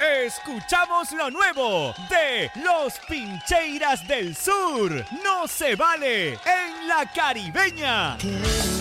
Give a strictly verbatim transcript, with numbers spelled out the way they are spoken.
Escuchamos lo nuevo de los Pincheiras del Sur. No se vale en la Caribeña.